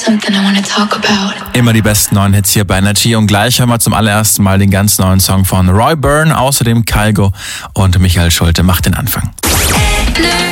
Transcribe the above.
something I wanna talk about. Immer die besten neuen Hits hier bei Energy und gleich hören wir zum allerersten Mal den ganz neuen Song von Roy Byrne, außerdem Kygo und Michael Schulte macht den Anfang. Energy.